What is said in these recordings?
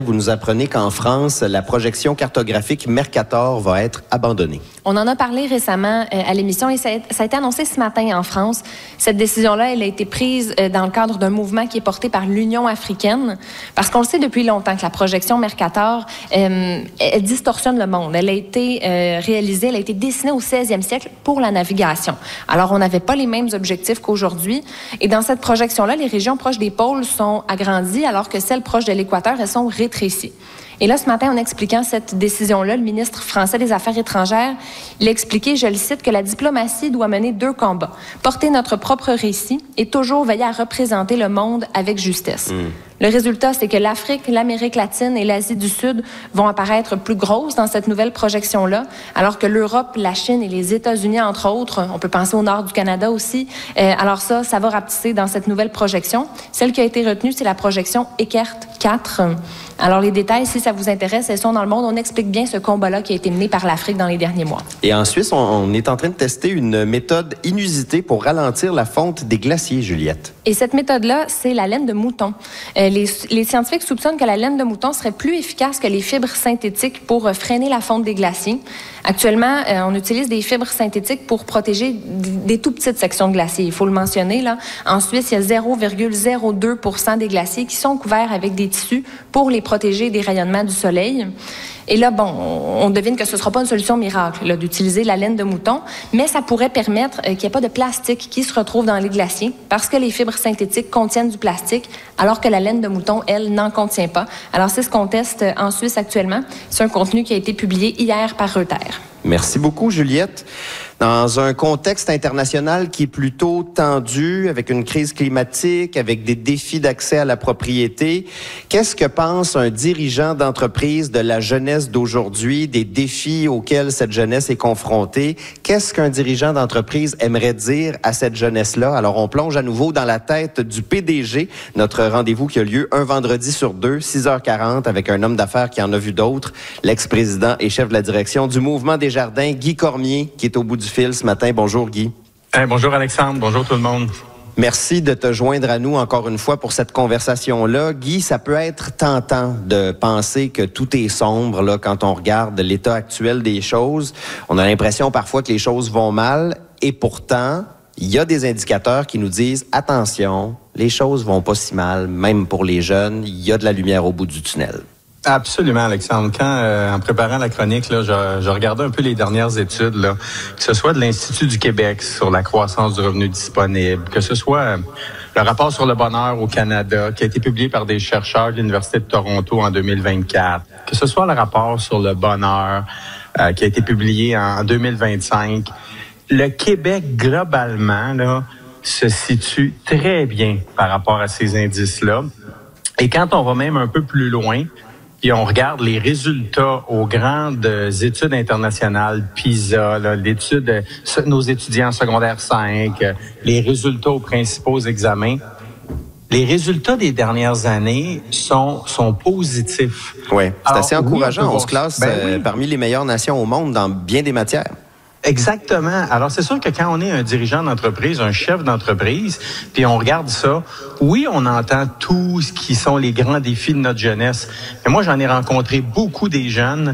Vous nous apprenez qu'en France, la projection cartographique Mercator va être abandonnée. On en a parlé récemment à l'émission et ça a été annoncé ce matin en France. Cette décision-là, elle a été prise dans le cadre d'un mouvement qui est porté par l'Union africaine, parce qu'on le sait depuis longtemps que la projection Mercator, elle distorsionne le monde. Elle a été réalisée, elle a été dessinée au 16e siècle pour la navigation. Alors, on n'avait pas les mêmes objectifs qu'aujourd'hui. Et dans cette projection-là, les régions proches des pôles sont agrandies, alors que celles proches de l'équateur, elles sont rétrécies. Et là, ce matin, en expliquant cette décision-là, le ministre français des Affaires étrangères, il a expliqué, je le cite, que la diplomatie doit mener 2 combats. Porter notre propre récit et toujours veiller à représenter le monde avec justesse. Le résultat, c'est que l'Afrique, l'Amérique latine et l'Asie du Sud vont apparaître plus grosses dans cette nouvelle projection-là, alors que l'Europe, la Chine et les États-Unis, entre autres, on peut penser au nord du Canada aussi, alors ça va rapetisser dans cette nouvelle projection. Celle qui a été retenue, c'est la projection Eckert 4. Alors, les détails, si ça vous intéresse, elles sont dans le monde. On explique bien ce combat-là qui a été mené par l'Afrique dans les derniers mois. Et en Suisse, on est en train de tester une méthode inusitée pour ralentir la fonte des glaciers, Juliette. Et cette méthode-là, c'est la laine de mouton. Les scientifiques soupçonnent que la laine de mouton serait plus efficace que les fibres synthétiques pour freiner la fonte des glaciers. Actuellement, on utilise des fibres synthétiques pour protéger des tout petites sections de glaciers. Il faut le mentionner, là. En Suisse, il y a 0,02% des glaciers qui sont couverts avec des tissus pour les protéger des rayonnements du soleil. Et là, bon, on devine que ce ne sera pas une solution miracle là, d'utiliser la laine de mouton, mais ça pourrait permettre qu'il n'y ait pas de plastique qui se retrouve dans les glaciers parce que les fibres synthétiques contiennent du plastique, alors que la laine de mouton, elle, n'en contient pas. Alors, c'est ce qu'on teste en Suisse actuellement. C'est un contenu qui a été publié hier par Reuters. Merci beaucoup, Juliette. Dans un contexte international qui est plutôt tendu, avec une crise climatique, avec des défis d'accès à la propriété, qu'est-ce que pense un dirigeant d'entreprise de la jeunesse d'aujourd'hui, des défis auxquels cette jeunesse est confrontée? Qu'est-ce qu'un dirigeant d'entreprise aimerait dire à cette jeunesse-là? Alors, on plonge à nouveau dans la tête du PDG, notre rendez-vous qui a lieu un vendredi sur 2, 6h40, avec un homme d'affaires qui en a vu d'autres, l'ex-président et chef de la direction du Mouvement des Jardins, Guy Cormier, qui est au bout du fil ce matin. Bonjour, Guy. Bonjour, Alexandre. Bonjour, tout le monde. Merci de te joindre à nous encore une fois pour cette conversation-là. Guy, ça peut être tentant de penser que tout est sombre là, quand on regarde l'état actuel des choses. On a l'impression parfois que les choses vont mal et pourtant, il y a des indicateurs qui nous disent « Attention, les choses vont pas si mal, même pour les jeunes, il y a de la lumière au bout du tunnel. » Absolument, Alexandre. Quand, en préparant la chronique, là, je regardais un peu les dernières études, là, que ce soit de l'Institut du Québec sur la croissance du revenu disponible, que ce soit le rapport sur le bonheur au Canada, qui a été publié par des chercheurs de l'Université de Toronto en 2024, que ce soit le rapport sur le bonheur qui a été publié en 2025. Le Québec, globalement, là, se situe très bien par rapport à ces indices-là. Et quand on va même un peu plus loin, puis on regarde les résultats aux grandes études internationales, PISA, là, l'étude de nos étudiants en secondaire 5, les résultats aux principaux examens. Les résultats des dernières années sont positifs. Oui, c'est assez encourageant. On se classe parmi les meilleures nations au monde dans bien des matières. Exactement. Alors, c'est sûr que quand on est un dirigeant d'entreprise, un chef d'entreprise, puis on regarde ça, oui, on entend tout ce qui sont les grands défis de notre jeunesse. Mais moi, j'en ai rencontré beaucoup des jeunes.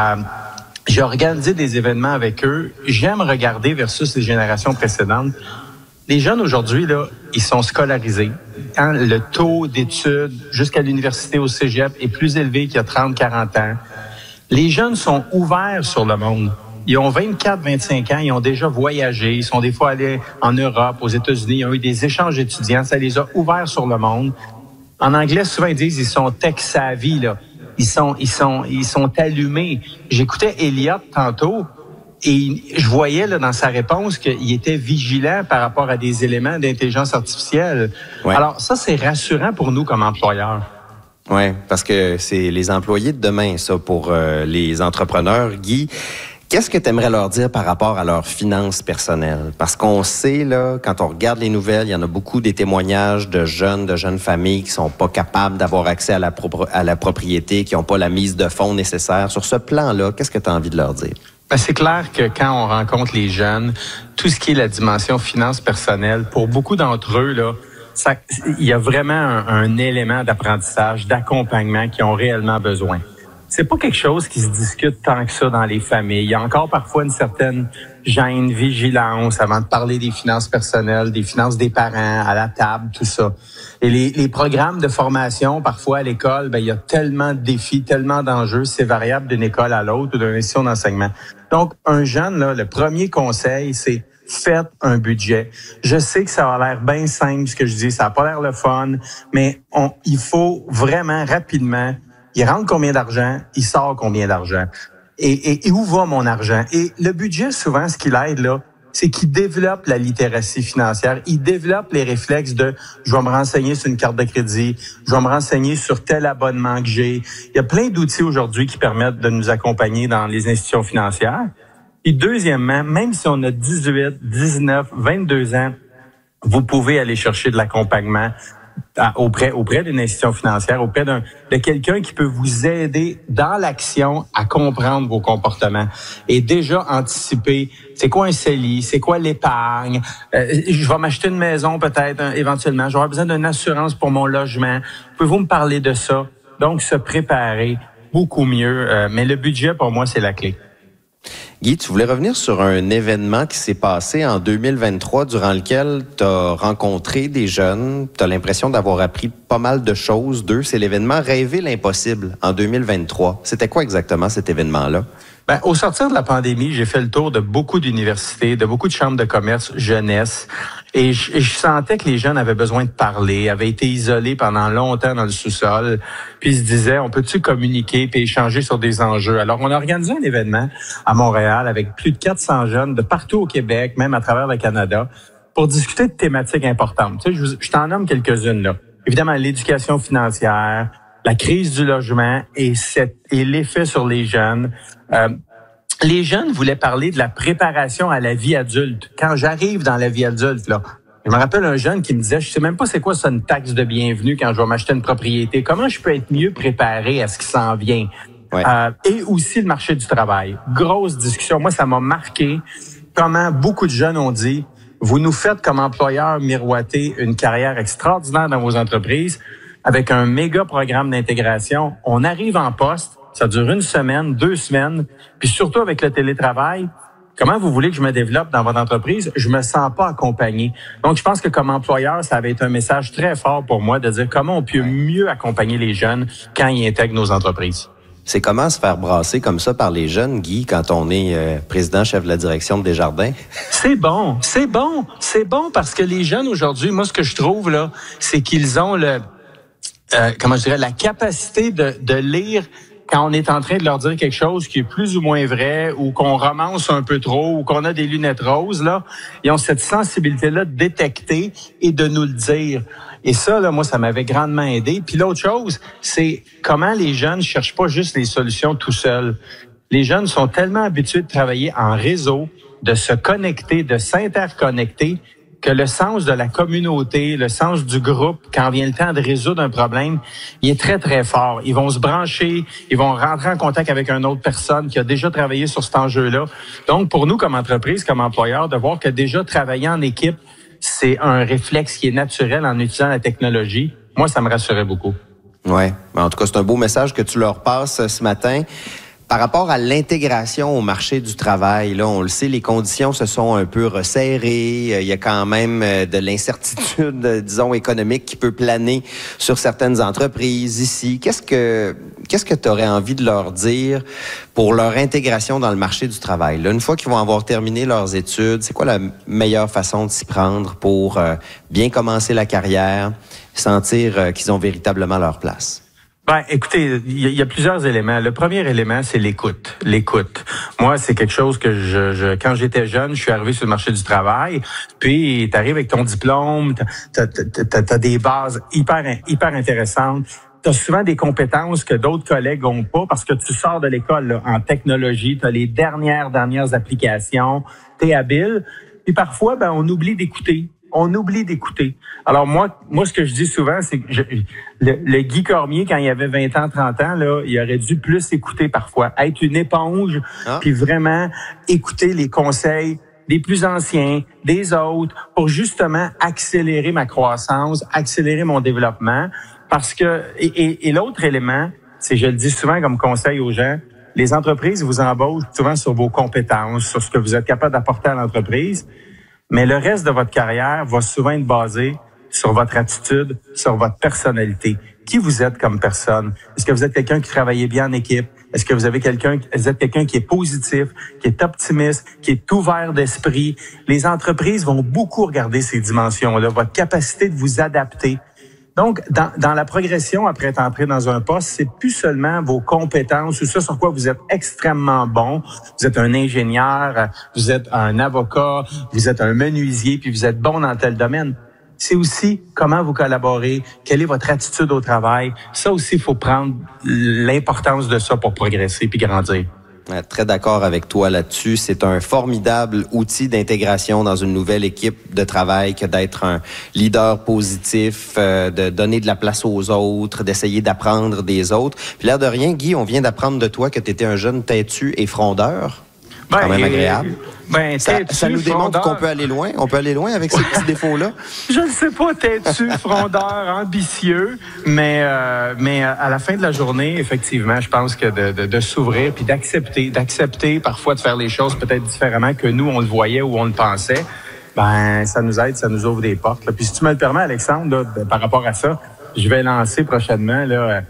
J'ai organisé des événements avec eux. J'aime regarder versus les générations précédentes. Les jeunes aujourd'hui, là, ils sont scolarisés. Le taux d'études jusqu'à l'université au cégep est plus élevé qu'il y a 30-40 ans. Les jeunes sont ouverts sur le monde. Ils ont 24-25 ans, ils ont déjà voyagé, ils sont des fois allés en Europe, aux États-Unis, ils ont eu des échanges étudiants, ça les a ouverts sur le monde. En anglais, souvent ils disent ils sont tech-savvy, là. Ils sont allumés. J'écoutais Elliot tantôt et je voyais là dans sa réponse qu'il était vigilant par rapport à des éléments d'intelligence artificielle. Ouais. Alors ça, c'est rassurant pour nous comme employeurs. Oui, parce que c'est les employés de demain, ça, pour les entrepreneurs. Guy, qu'est-ce que tu aimerais leur dire par rapport à leurs finances personnelles? Parce qu'on sait, là, quand on regarde les nouvelles, il y en a beaucoup des témoignages de jeunes familles qui sont pas capables d'avoir accès à la propriété, qui n'ont pas la mise de fonds nécessaire. Sur ce plan-là, qu'est-ce que tu as envie de leur dire? C'est clair que quand on rencontre les jeunes, tout ce qui est la dimension finance personnelle, pour beaucoup d'entre eux, là, il y a vraiment un élément d'apprentissage, d'accompagnement qu'ils ont réellement besoin. C'est pas quelque chose qui se discute tant que ça dans les familles. Il y a encore parfois une certaine gêne, vigilance avant de parler des finances personnelles, des finances des parents, à la table, tout ça. Et les programmes de formation, parfois à l'école, il y a tellement de défis, tellement d'enjeux, c'est variable d'une école à l'autre ou d'une institution d'enseignement. Donc, un jeune, là, le premier conseil, c'est faites un budget. Je sais que ça a l'air bien simple, ce que je dis, ça n'a pas l'air le fun, mais il faut vraiment rapidement, il rentre combien d'argent, il sort combien d'argent. Et où va mon argent? Et le budget, souvent, ce qui l'aide, là, c'est qu'il développe la littératie financière. Il développe les réflexes de « je vais me renseigner sur une carte de crédit, je vais me renseigner sur tel abonnement que j'ai ». Il y a plein d'outils aujourd'hui qui permettent de nous accompagner dans les institutions financières. Et deuxièmement, même si on a 18, 19, 22 ans, vous pouvez aller chercher de l'accompagnement auprès d'une institution financière, auprès de quelqu'un qui peut vous aider dans l'action à comprendre vos comportements et déjà anticiper c'est quoi un CELI, c'est quoi l'épargne, je vais m'acheter une maison peut-être éventuellement, j'aurai besoin d'une assurance pour mon logement. Pouvez-vous me parler de ça? Donc, se préparer beaucoup mieux, mais le budget, pour moi, c'est la clé. Guy, tu voulais revenir sur un événement qui s'est passé en 2023 durant lequel tu as rencontré des jeunes. Tu as l'impression d'avoir appris pas mal de choses d'eux. C'est l'événement Rêver l'impossible en 2023. C'était quoi exactement cet événement-là? Au sortir de la pandémie, j'ai fait le tour de beaucoup d'universités, de beaucoup de chambres de commerce jeunesse. Et je sentais que les jeunes avaient besoin de parler, avaient été isolés pendant longtemps dans le sous-sol. Puis ils se disaient, on peut-tu communiquer puis échanger sur des enjeux? Alors, on a organisé un événement à Montréal avec plus de 400 jeunes de partout au Québec, même à travers le Canada, pour discuter de thématiques importantes. Tu sais, je t'en nomme quelques-unes, là. Évidemment, l'éducation financière, la crise du logement et l'effet sur les jeunes. Les jeunes voulaient parler de la préparation à la vie adulte. Quand j'arrive dans la vie adulte, là, je me rappelle un jeune qui me disait, je sais même pas c'est quoi ça une taxe de bienvenue quand je vais m'acheter une propriété. Comment je peux être mieux préparé à ce qui s'en vient? Ouais. Et aussi le marché du travail. Grosse discussion. Moi, ça m'a marqué comment beaucoup de jeunes ont dit, vous nous faites comme employeur miroiter une carrière extraordinaire dans vos entreprises avec un méga programme d'intégration. On arrive en poste. Ça dure 1 semaine, 2 semaines, puis surtout avec le télétravail, comment vous voulez que je me développe dans votre entreprise? Je me sens pas accompagné. Donc, je pense que comme employeur, ça avait été un message très fort pour moi de dire comment on peut mieux accompagner les jeunes quand ils intègrent nos entreprises. C'est comment se faire brasser comme ça par les jeunes, Guy, quand on est président, chef de la direction de Desjardins? C'est bon parce que les jeunes aujourd'hui, moi, ce que je trouve, là, c'est qu'ils ont la capacité de lire quand on est en train de leur dire quelque chose qui est plus ou moins vrai, ou qu'on romance un peu trop, ou qu'on a des lunettes roses, là, ils ont cette sensibilité-là de détecter et de nous le dire. Et ça, là, moi, ça m'avait grandement aidé. Puis l'autre chose, c'est comment les jeunes cherchent pas juste les solutions tout seuls. Les jeunes sont tellement habitués de travailler en réseau, de se connecter, de s'interconnecter, que le sens de la communauté, le sens du groupe, quand vient le temps de résoudre un problème, il est très, très fort. Ils vont se brancher, ils vont rentrer en contact avec une autre personne qui a déjà travaillé sur cet enjeu-là. Donc, pour nous, comme entreprise, comme employeur, de voir que déjà travailler en équipe, c'est un réflexe qui est naturel en utilisant la technologie, moi, ça me rassurait beaucoup. Oui, en tout cas, c'est un beau message que tu leur passes ce matin. Par rapport à l'intégration au marché du travail, là, on le sait, les conditions se sont un peu resserrées. Il y a quand même de l'incertitude, disons, économique qui peut planer sur certaines entreprises ici. Qu'est-ce que tu aurais envie de leur dire pour leur intégration dans le marché du travail? Là, une fois qu'ils vont avoir terminé leurs études, c'est quoi la meilleure façon de s'y prendre pour bien commencer la carrière, sentir qu'ils ont véritablement leur place? Écoutez, il y a plusieurs éléments. Le premier élément, c'est l'écoute. L'écoute. Moi, c'est quelque chose que quand j'étais jeune, je suis arrivé sur le marché du travail, puis t'arrives avec ton diplôme, t'as des bases hyper intéressantes. T'as souvent des compétences que d'autres collègues ont pas parce que tu sors de l'école là, en technologie, t'as les dernières applications, t'es habile. Puis parfois, on oublie d'écouter. Alors moi, ce que je dis souvent, c'est que le Guy Cormier, quand il avait 20 ans, 30 ans, là, il aurait dû plus écouter parfois, être une éponge, puis vraiment écouter les conseils des plus anciens, des autres, pour justement accélérer ma croissance, accélérer mon développement. Parce que, et l'autre élément, c'est, je le dis souvent comme conseil aux gens, les entreprises vous embauchent souvent sur vos compétences, sur ce que vous êtes capable d'apporter à l'entreprise, mais le reste de votre carrière va souvent être basé sur votre attitude, sur votre personnalité. Qui vous êtes comme personne? Est-ce que vous êtes quelqu'un qui travaille bien en équipe? Est-ce que vous êtes quelqu'un qui est positif, qui est optimiste, qui est ouvert d'esprit? Les entreprises vont beaucoup regarder ces dimensions-là, votre capacité de vous adapter. Donc, dans la progression après être entré dans un poste, c'est plus seulement vos compétences ou ça sur quoi vous êtes extrêmement bon. Vous êtes un ingénieur, vous êtes un avocat, vous êtes un menuisier, puis vous êtes bon dans tel domaine. C'est aussi comment vous collaborez, quelle est votre attitude au travail. Ça aussi, il faut prendre l'importance de ça pour progresser puis grandir. Très d'accord avec toi là-dessus. C'est un formidable outil d'intégration dans une nouvelle équipe de travail que d'être un leader positif, de donner de la place aux autres, d'essayer d'apprendre des autres. Puis l'air de rien, Guy, on vient d'apprendre de toi que tu étais un jeune têtu et frondeur. Quand même agréable. Ça nous démontre qu'on peut aller loin. On peut aller loin avec ces petits défauts-là. Je ne sais pas, têtu, frondeur, ambitieux, mais à la fin de la journée, effectivement, je pense que de s'ouvrir puis d'accepter parfois de faire les choses peut-être différemment que nous, on le voyait ou on le pensait, ça nous aide, ça nous ouvre des portes. Là. Puis si tu me le permets, Alexandre, là, par rapport à ça, je vais lancer prochainement là,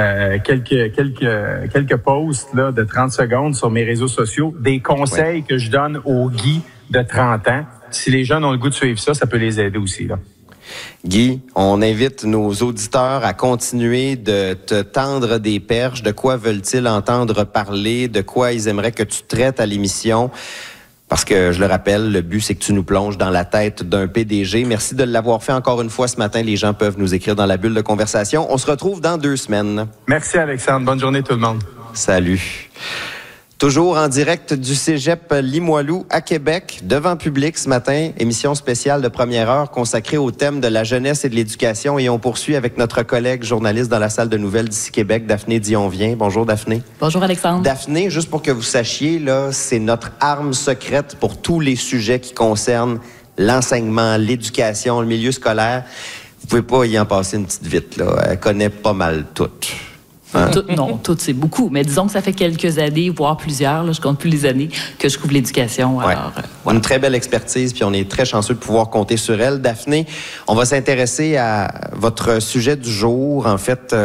quelques posts là, de 30 secondes sur mes réseaux sociaux, des conseils que je donne aux Guy de 30 ans. Si les jeunes ont le goût de suivre ça, ça peut les aider aussi. Là. Guy, on invite nos auditeurs à continuer de te tendre des perches. De quoi veulent-ils entendre parler? De quoi ils aimeraient que tu traites à l'émission? Parce que, je le rappelle, le but, c'est que tu nous plonges dans la tête d'un PDG. Merci de l'avoir fait encore une fois ce matin. Les gens peuvent nous écrire dans la bulle de conversation. On se retrouve dans 2 semaines. Merci, Alexandre. Bonne journée tout le monde. Salut. Toujours en direct du Cégep Limoilou à Québec, devant public ce matin, émission spéciale de première heure consacrée au thème de la jeunesse et de l'éducation. Et on poursuit avec notre collègue journaliste dans la salle de nouvelles d'ici Québec, Daphné Dionvien. Bonjour Daphné. Bonjour Alexandre. Daphné, juste pour que vous sachiez, là, c'est notre arme secrète pour tous les sujets qui concernent l'enseignement, l'éducation, le milieu scolaire. Vous pouvez pas y en passer une petite vite, là. Elle connaît pas mal tout. Hein? Tout, c'est beaucoup. Mais disons que ça fait quelques années, voire plusieurs, là, je compte plus les années, que je couvre l'éducation. Ouais. Alors, voilà. Une très belle expertise, puis on est très chanceux de pouvoir compter sur elle. Daphné, on va s'intéresser à votre sujet du jour. En fait,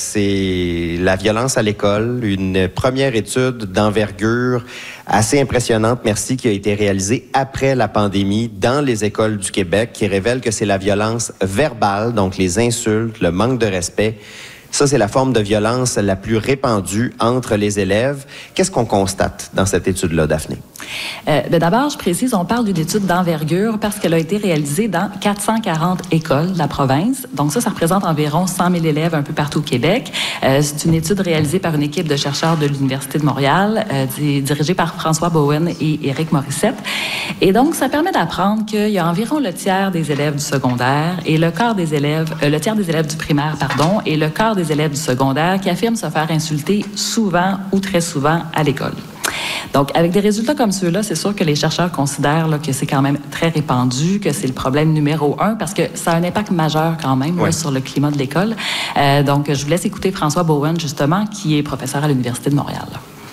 c'est la violence à l'école, une première étude d'envergure assez impressionnante, merci, qui a été réalisée après la pandémie dans les écoles du Québec, qui révèle que c'est la violence verbale, donc les insultes, le manque de respect. Ça, c'est la forme de violence la plus répandue entre les élèves. Qu'est-ce qu'on constate dans cette étude-là, Daphné? D'abord, je précise, on parle d'une étude d'envergure parce qu'elle a été réalisée dans 440 écoles de la province. Donc ça représente environ 100 000 élèves un peu partout au Québec. C'est une étude réalisée par une équipe de chercheurs de l'Université de Montréal, dirigée par François Bowen et Éric Morissette. Et donc, ça permet d'apprendre qu'il y a environ le tiers des élèves du secondaire et le tiers des élèves du primaire, et le quart des élèves du secondaire qui affirment se faire insulter souvent ou très souvent à l'école. Donc, avec des résultats comme ceux-là, c'est sûr que les chercheurs considèrent là, que c'est quand même très répandu, que c'est le problème numéro 1, parce que ça a un impact majeur quand même là, sur le climat de l'école. Donc, je vous laisse écouter François Bowen, justement, qui est professeur à l'Université de Montréal.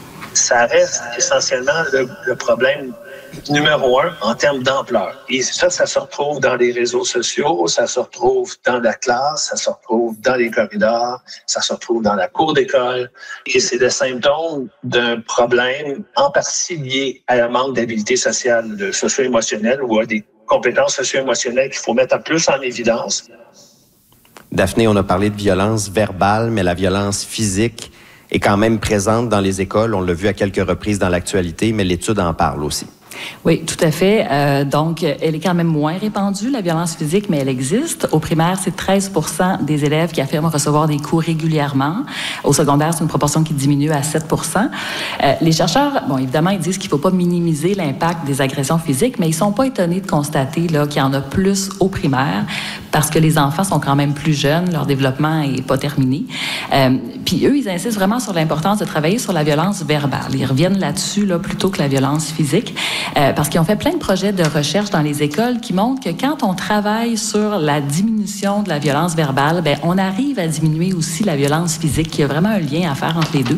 Ça reste essentiellement le problème numéro 1 en termes d'ampleur. Et ça se retrouve dans les réseaux sociaux, ça se retrouve dans la classe, ça se retrouve dans les corridors, ça se retrouve dans la cour d'école. Et c'est le symptôme d'un problème en partie lié à un manque d'habilité sociale, socio-émotionnelle ou à des compétences socio-émotionnelles qu'il faut mettre plus en évidence. Daphné, on a parlé de violence verbale, mais la violence physique est quand même présente dans les écoles. On l'a vu à quelques reprises dans l'actualité, mais l'étude en parle aussi. Oui, tout à fait. Donc, elle est quand même moins répandue, la violence physique, mais elle existe. Au primaire, c'est 13% des élèves qui affirment recevoir des coups régulièrement. Au secondaire, c'est une proportion qui diminue à 7%. Les chercheurs, bon, évidemment, ils disent qu'il ne faut pas minimiser l'impact des agressions physiques, mais ils ne sont pas étonnés de constater là, qu'il y en a plus au primaire parce que les enfants sont quand même plus jeunes, leur développement n'est pas terminé. Puis eux, ils insistent vraiment sur l'importance de travailler sur la violence verbale. Ils reviennent là-dessus là, plutôt que la violence physique. parce qu'ils ont fait plein de projets de recherche dans les écoles qui montrent que quand on travaille sur la diminution de la violence verbale, on arrive à diminuer aussi la violence physique. Il y a vraiment un lien à faire entre les deux.